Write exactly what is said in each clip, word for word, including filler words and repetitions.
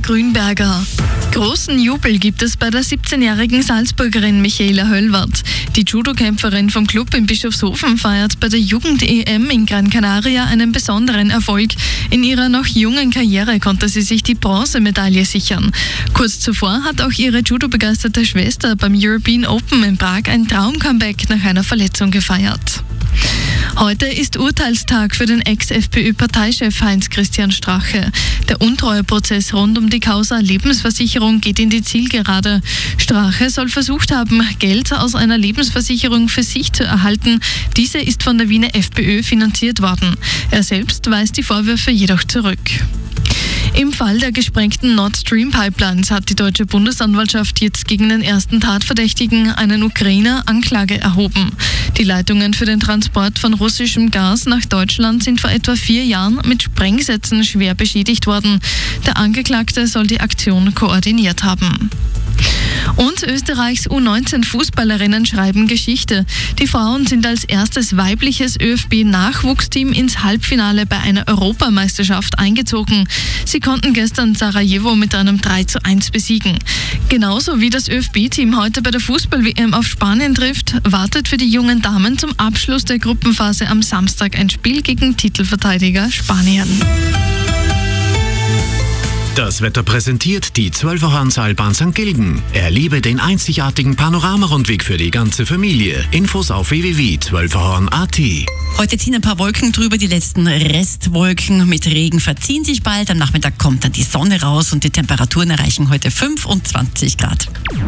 Grünberger. Großen Jubel gibt es bei der siebzehnjährigen Salzburgerin Michaela Höllwarth. Die Judo-Kämpferin vom Club in Bischofshofen feiert bei der Jugend-E M in Gran Canaria einen besonderen Erfolg. In ihrer noch jungen Karriere konnte sie sich die Bronzemedaille sichern. Kurz zuvor hat auch ihre Judo-begeisterte Schwester beim European Open in Prag ein Traum-Comeback nach einer Verletzung gefeiert. Heute ist Urteilstag für den Ex-F P Ö-Parteichef Heinz-Christian Strache. Der Untreueprozess rund um die Causa Lebensversicherung geht in die Zielgerade. Strache soll versucht haben, Geld aus einer Lebensversicherung für sich zu erhalten. Diese ist von der Wiener FPÖ finanziert worden. Er selbst weist die Vorwürfe jedoch zurück. Im Fall der gesprengten Nord Stream Pipelines hat die deutsche Bundesanwaltschaft jetzt gegen den ersten Tatverdächtigen, einen Ukrainer, Anklage erhoben. Die Leitungen für den Transport von russischem Gas nach Deutschland sind vor etwa vier Jahren mit Sprengsätzen schwer beschädigt worden. Der Angeklagte soll die Aktion koordiniert haben. Und Österreichs U neunzehn Fußballerinnen schreiben Geschichte. Die Frauen sind als erstes weibliches Ö F B-Nachwuchsteam ins Halbfinale bei einer Europameisterschaft eingezogen. Sie konnten gestern Sarajevo mit einem drei zu eins besiegen. Genauso wie das Ö F B-Team heute bei der Fußball-W M auf Spanien trifft, wartet für die jungen Damen zum Abschluss der Gruppenphase am Samstag ein Spiel gegen Titelverteidiger Spanien. Das Wetter präsentiert die Zwölferhorn-Seilbahn Sankt Gilgen. Erlebe den einzigartigen Panoramarundweg für die ganze Familie. Infos auf w w w punkt zwölferhorn punkt a t. Heute ziehen ein paar Wolken drüber, die letzten Restwolken mit Regen verziehen sich bald. Am Nachmittag kommt dann die Sonne raus und die Temperaturen erreichen heute fünfundzwanzig Grad.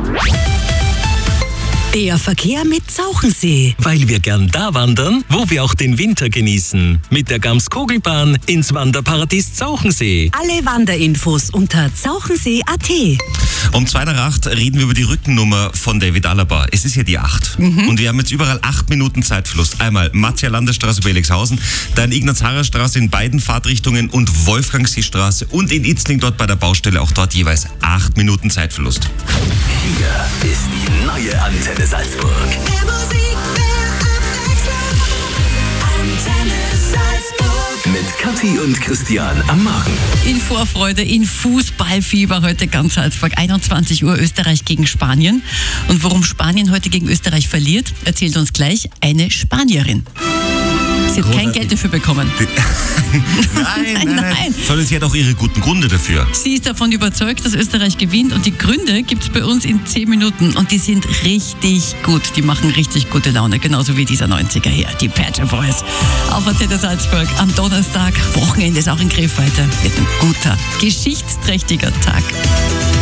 Der Verkehr mit Zauchensee. Weil wir gern da wandern, wo wir auch den Winter genießen. Mit der Gams-Kogelbahn ins Wanderparadies Zauchensee. Alle Wanderinfos unter zauchensee punkt a t. Um zwei nach acht reden wir über die Rückennummer von David Alaba. Es ist ja die acht. Mhm. Und wir haben jetzt überall acht Minuten Zeitverlust. Einmal Matthias-Landesstraße bei Elixhausen, dann Ignaz-Harrer-Straße in beiden Fahrtrichtungen und Wolfgangsee-Straße und in Itzling dort bei der Baustelle auch dort jeweils acht Minuten Zeitverlust. Hier ist die neue Antenne Salzburg. Mehr Musik, mehr Abwechslung. Antenne Salzburg. Mit Kathi und Christian am Morgen. In Vorfreude, in Fußballfieber heute ganz Salzburg. einundzwanzig Uhr Österreich gegen Spanien. Und warum Spanien heute gegen Österreich verliert, erzählt uns gleich eine Spanierin. Sie hat kein Geld dafür bekommen. nein, nein, nein, nein. Sondern sie hat auch ihre guten Gründe dafür. Sie ist davon überzeugt, dass Österreich gewinnt und die Gründe gibt es bei uns in zehn Minuten und die sind richtig gut. Die machen richtig gute Laune, genauso wie dieser neunziger hier, die Patcher Boys. Auf Antenne Salzburg am Donnerstag, Wochenende ist auch in Griffweite, wird ein guter, geschichtsträchtiger Tag.